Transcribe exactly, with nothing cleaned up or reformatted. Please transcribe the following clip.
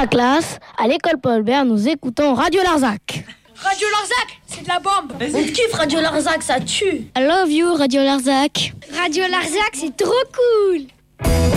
la classe, à l'école Paul Bert, nous écoutons Radio Larzac. Radio Larzac, c'est de la bombe. On kiffe Radio Larzac, ça tue. I love you, Radio Larzac. Radio Larzac, c'est trop cool.